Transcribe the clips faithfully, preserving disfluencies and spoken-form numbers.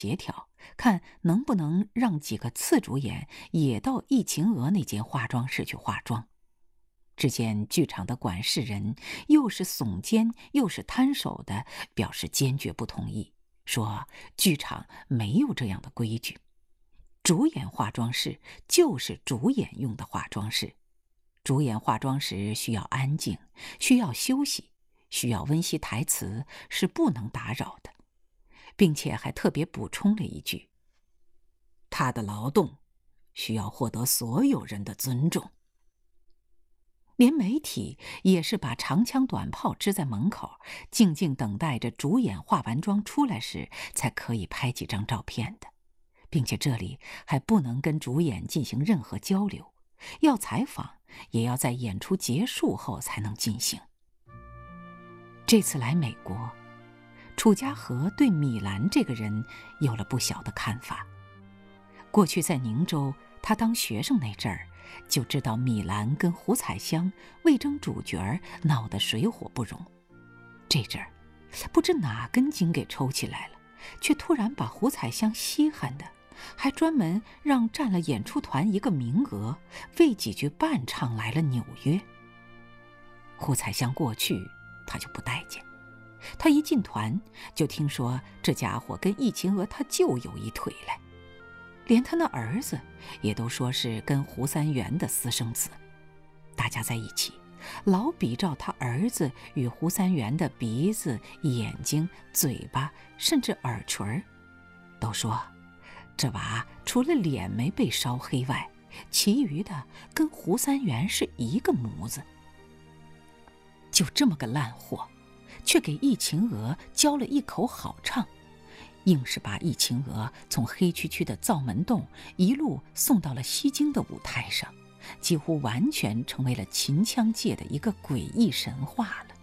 协调，看能不能让几个次主演也到易晴娥那间化妆室去化妆。只见剧场的管事人又是耸肩又是摊手的，表示坚决不同意，说剧场没有这样的规矩，主演化妆室就是主演用的化妆室，主演化妆时需要安静，需要休息，需要温习台词，是不能打扰的，并且还特别补充了一句：他的劳动需要获得所有人的尊重。连媒体也是把长枪短炮支在门口，静静等待着主演化完妆出来时才可以拍几张照片的，并且这里还不能跟主演进行任何交流，要采访也要在演出结束后才能进行。这次来美国，楚家河对米兰这个人有了不小的看法。过去在宁州，他当学生那阵儿，就知道米兰跟胡彩香为争主角闹得水火不容。这阵儿，不知哪根筋给抽起来了，却突然把胡彩香稀罕的，还专门让占了演出团一个名额，为几句伴唱来了纽约。胡彩香过去他就不待见，他一进团就听说这家伙跟易晴娥他舅有一腿来，连他那儿子也都说是跟胡三元的私生子。大家在一起老比照他儿子与胡三元的鼻子、眼睛、嘴巴，甚至耳垂，都说这娃除了脸没被烧黑外，其余的跟胡三元是一个模子。就这么个烂货，却给易晴娥教了一口好唱，硬是把易晴娥从黑黢黢的灶门洞一路送到了西京的舞台上，几乎完全成为了秦腔界的一个诡异神话了。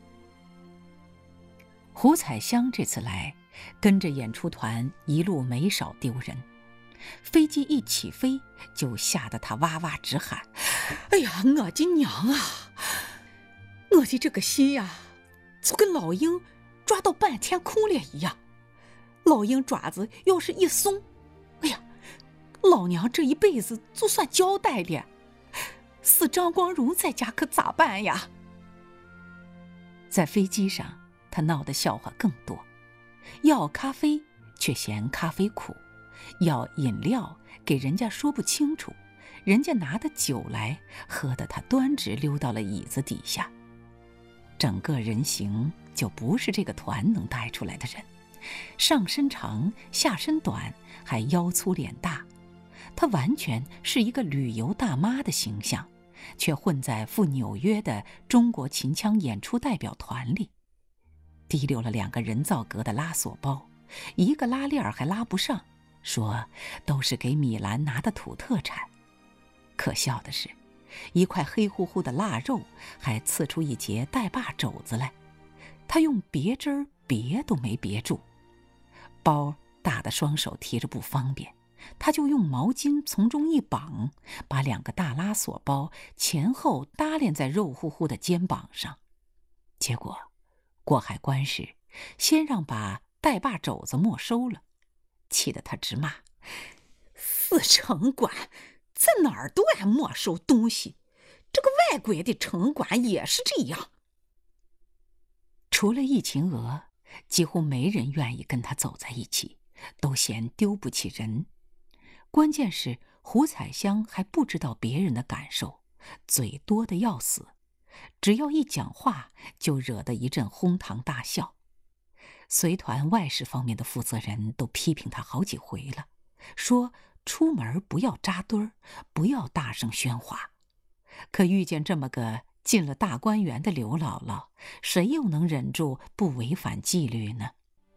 胡彩香这次来，跟着演出团一路没少丢人，飞机一起飞就吓得他哇哇直喊：哎呀，我的娘啊，我的这个心呀，就跟老鹰抓到半天空了一样，老鹰爪子要是一松，哎呀，老娘这一辈子就算交代了，死张光荣在家可咋办呀？在飞机上他闹的笑话更多，要咖啡却嫌咖啡苦，要饮料给人家说不清楚，人家拿的酒来喝得他端直溜到了椅子底下。整个人形就不是这个团能带出来的人，上身长下身短，还腰粗脸大，她完全是一个旅游大妈的形象，却混在赴纽约的中国秦腔演出代表团里，提溜了两个人造革的拉锁包，一个拉链还拉不上，说都是给米兰拿的土特产。可笑的是，一块黑乎乎的腊肉还刺出一截带把肘子来，他用别针儿别都没别住，包大的双手提着不方便，他就用毛巾从中一绑，把两个大拉锁包前后搭连在肉乎乎的肩膀上。结果过海关时，先让把带把肘子没收了，气得他直骂：四城管在哪儿都爱没收东西，这个外国的城管也是这样。除了易晴娥，几乎没人愿意跟他走在一起，都嫌丢不起人。关键是胡彩香还不知道别人的感受，嘴多得要死，只要一讲话就惹得一阵哄堂大笑。随团外事方面的负责人都批评他好几回了，说出门不要扎堆儿，不要大声喧哗。可遇见这么个进了大观园的刘姥姥，谁又能忍住不违反纪律呢？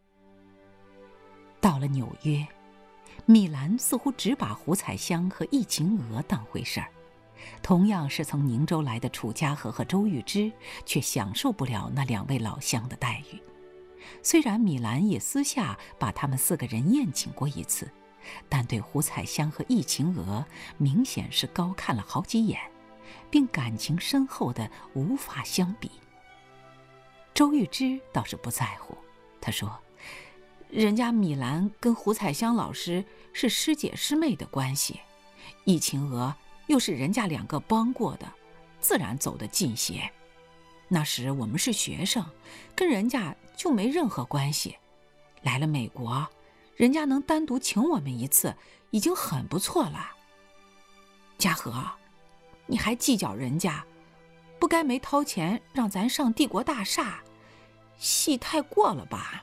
到了纽约，米兰似乎只把胡彩香和易晴娥当回事儿，同样是从宁州来的楚家河和周玉芝，却享受不了那两位老乡的待遇。虽然米兰也私下把他们四个人宴请过一次，但对胡彩香和易晴娥明显是高看了好几眼，并感情深厚的无法相比。周玉芝倒是不在乎，她说： 人家米兰跟胡彩香老师是师姐师妹的关系，易晴娥又是人家两个帮过的，自然走得近些。那时我们是学生，跟人家就没任何关系。来了美国，人家能单独请我们一次，已经很不错了。嘉禾，你还计较人家，不该没掏钱让咱上帝国大厦，戏太过了吧？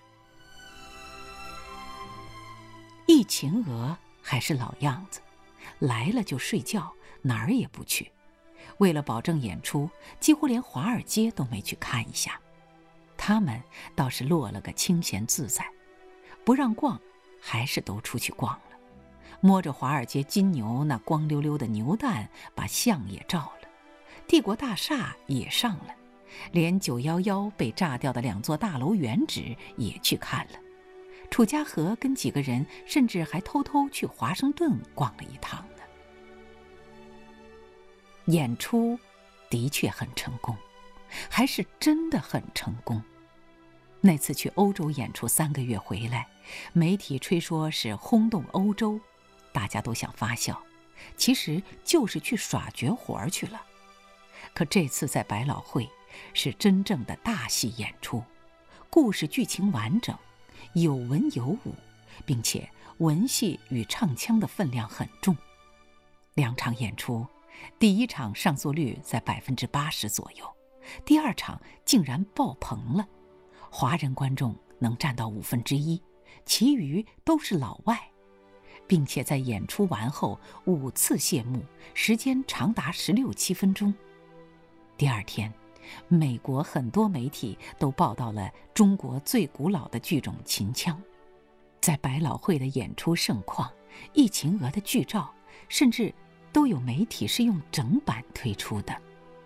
易晴娥还是老样子，来了就睡觉，哪儿也不去。为了保证演出，几乎连华尔街都没去看一下。他们倒是落了个清闲自在，不让逛，还是都出去逛了。摸着华尔街金牛那光溜溜的牛蛋，把相也照了，帝国大厦也上了，连九一一被炸掉的两座大楼原址也去看了。楚家和跟几个人甚至还偷偷去华盛顿逛了一趟呢。演出的确很成功，还是真的很成功。那次去欧洲演出三个月回来，媒体吹说是轰动欧洲，大家都想发笑，其实就是去耍绝活去了。可这次在百老汇是真正的大戏演出，故事剧情完整，有文有武，并且文戏与唱腔的分量很重。两场演出，第一场上座率在百分之八十左右，第二场竟然爆棚了，华人观众能占到五分之一，其余都是老外，并且在演出完后五次谢幕，时间长达十六七分钟。第二天，美国很多媒体都报道了中国最古老的剧种秦腔。在百老汇的演出盛况，易晴娥的剧照甚至都有媒体是用整版推出的。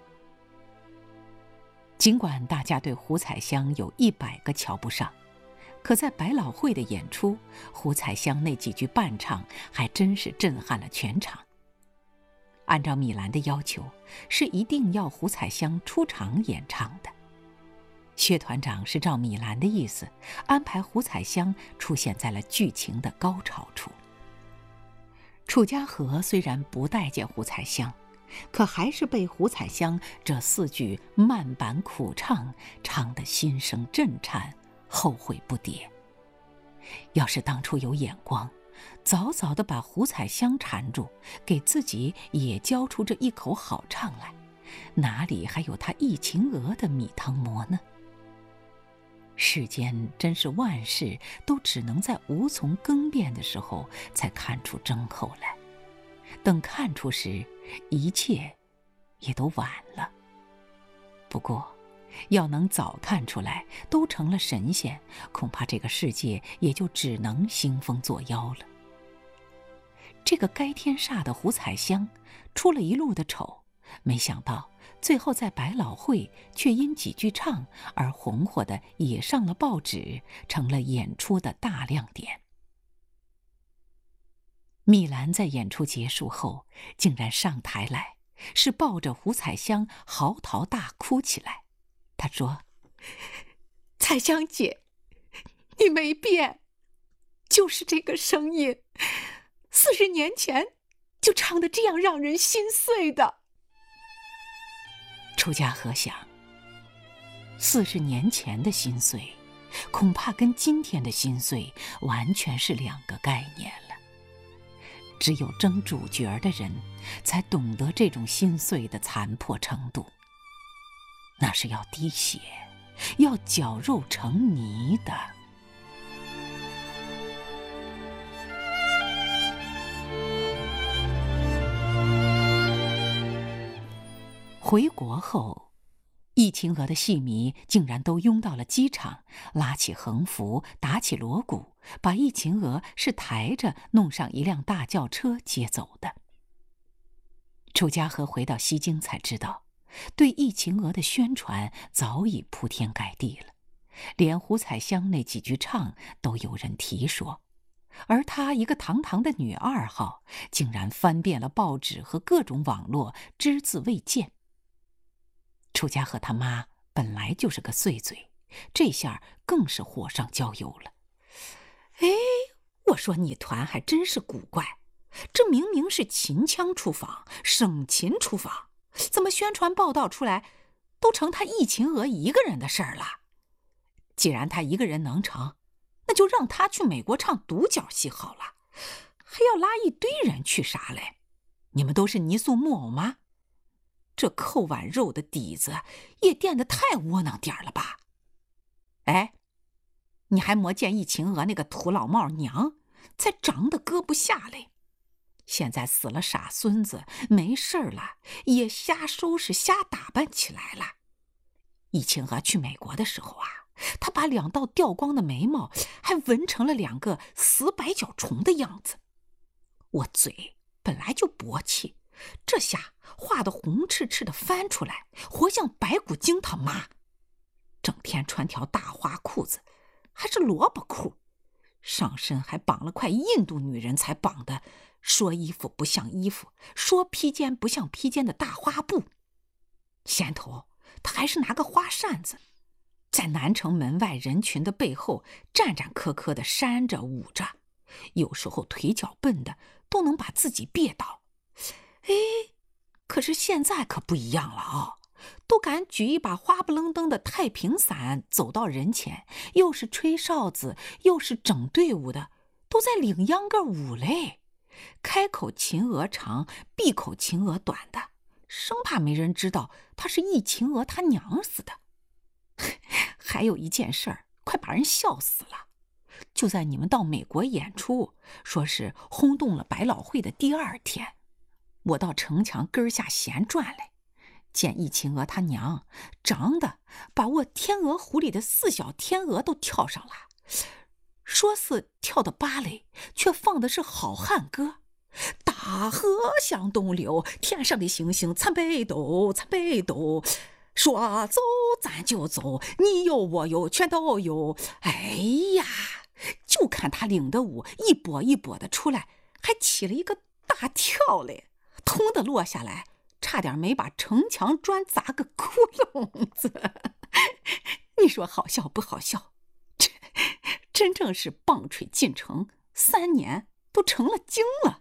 尽管大家对胡彩香有一百个瞧不上，可在百老汇的演出，胡彩香那几句伴唱还真是震撼了全场。按照米兰的要求，是一定要胡彩香出场演唱的。薛团长是照米兰的意思，安排胡彩香出现在了剧情的高潮处。楚家和虽然不待见胡彩香，可还是被胡彩香这四句慢板苦唱唱得心声震颤，后悔不迭。要是当初有眼光，早早地把胡彩香缠住，给自己也教出这一口好唱来，哪里还有他易晴娥的米汤馍呢？世间真是万事都只能在无从更变的时候才看出真后来，等看出时，一切也都晚了。不过要能早看出来都成了神仙，恐怕这个世界也就只能兴风作妖了。这个该天煞的胡彩香出了一路的丑，没想到最后在百老汇却因几句唱而红火的也上了报纸，成了演出的大亮点。米兰在演出结束后竟然上台来，是抱着胡彩香嚎啕大哭起来。他说：彩香姐，你没变，就是这个声音，四十年前就唱得这样让人心碎的。楚家和想，四十年前的心碎，恐怕跟今天的心碎完全是两个概念了。只有争主角的人，才懂得这种心碎的残破程度。那是要滴血，要绞肉成泥的。回国后，易晴娥的戏迷竟然都拥到了机场，拉起横幅，打起锣鼓，把易晴娥是抬着弄上一辆大轿车接走的。楚家和回到西京才知道，对易晴娥的宣传早已铺天盖地了，连胡彩香那几句唱都有人提说，而她一个堂堂的女二号，竟然翻遍了报纸和各种网络，只字未见。楚家和他妈本来就是个碎嘴，这下更是火上浇油了。 哎，我说你团还真是古怪，这明明是秦腔出访，省秦出访，怎么宣传报道出来都成他易秦娥一个人的事儿了？既然他一个人能成，那就让他去美国唱独角戏好了，还要拉一堆人去啥嘞？你们都是泥塑木偶吗？这扣碗肉的底子也垫得太窝囊点了吧？哎，你还磨见易秦娥那个土老帽娘才长得搁不下嘞，现在死了傻孙子，没事了也瞎收拾瞎打扮起来了。易秦娥去美国的时候啊，她把两道掉光的眉毛还纹成了两个死百脚虫的样子。我嘴本来就薄气，这下画得红赤赤的翻出来，活像白骨精他妈。整天穿条大花裤子，还是萝卜裤，上身还绑了块印度女人才绑的，说衣服不像衣服，说披肩不像披肩的大花布。先头他还是拿个花扇子，在南城门外人群的背后战战磕磕的扇着舞着，有时候腿脚笨的都能把自己别倒。哎，可是现在可不一样了啊、哦！都敢举一把花不愣登的太平伞走到人前，又是吹哨子又是整队伍的，都在领秧歌舞嘞。开口秦娥长，闭口秦娥短的，生怕没人知道他是易秦娥他娘死的。还有一件事儿，快把人笑死了。就在你们到美国演出，说是轰动了百老汇的第二天，我到城墙根下闲转来，见易秦娥他娘长得把我天鹅湖里的四小天鹅都跳上了，说是跳的芭蕾，却放的是好汉歌。大河向东流，天上的星星参北斗，参北斗，说走咱就走，你有我有全都有。哎呀，就看他领的舞一跛一跛的出来，还起了一个大跳嘞，腾的落下来，差点没把城墙砖砸个窟窿子。你说好笑不好笑？真正是棒槌进城，三年都成了精了。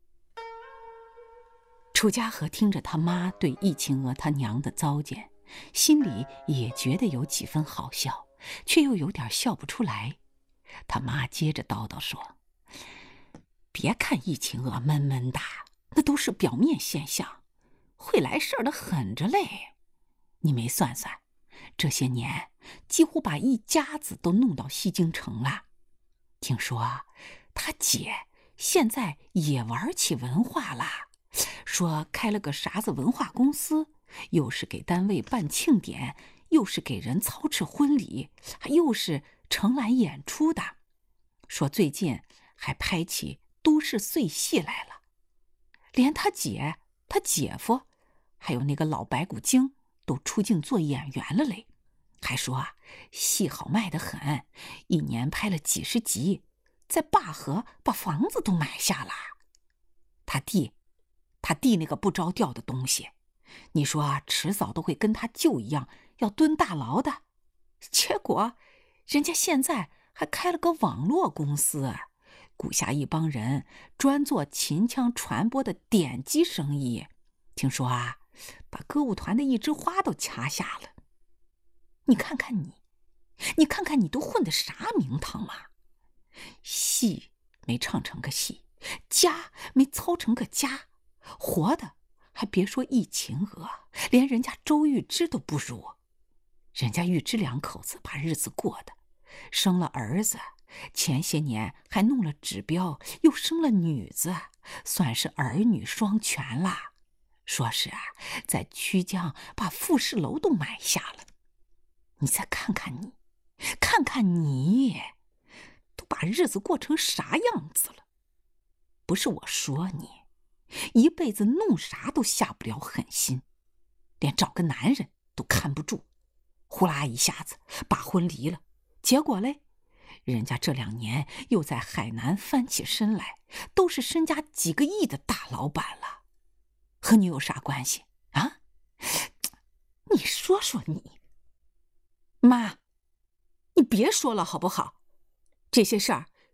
楚家和听着他妈对易秦娥他娘的糟践，心里也觉得有几分好笑，却又有点笑不出来。他妈接着叨叨说：别看易秦娥闷闷的，那都是表面现象，会来事儿的很着嘞。你没算算，这些年几乎把一家子都弄到西京城了。听说他姐现在也玩起文化了，说开了个啥子文化公司，又是给单位办庆典，又是给人操持婚礼，又是承揽演出的。说最近还拍起都市碎戏来了，连他姐他姐夫还有那个老白骨精都出镜做演员了嘞。还说啊，戏好卖得很，一年拍了几十集，在灞河把房子都买下了。他弟他弟那个不着调的东西，你说啊，迟早都会跟他舅一样要蹲大牢的。结果人家现在还开了个网络公司，雇下一帮人专做秦腔传播的点击生意。听说啊，把歌舞团的一枝花都掐下了。你看看你，你看看你都混得啥名堂嘛？戏没唱成个戏，家没操成个家，活的还别说易秦娥，连人家周玉芝都不如。人家玉芝两口子把日子过的，生了儿子，前些年还弄了指标，又生了女子，算是儿女双全了。说是啊，在曲江把富士楼都买下了。你再看看你，看看你，都把日子过成啥样子了？不是我说你，一辈子弄啥都下不了狠心，连找个男人都看不住，呼啦一下子把婚离了。结果嘞，人家这两年又在海南翻起身来，都是身家几个亿的大老板了，和你有啥关系啊？你说说你。妈，你别说了好不好？这些事儿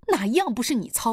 哪样不是你操